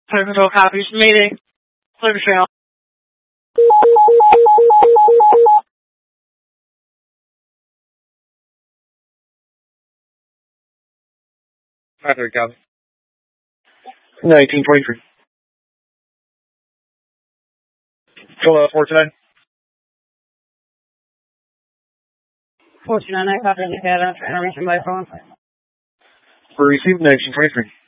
Flight control copies. Mayday. Clear trail. Fire copy. 1923. Hello, 429. 429, I copy the data. Information by phone. For received 1923.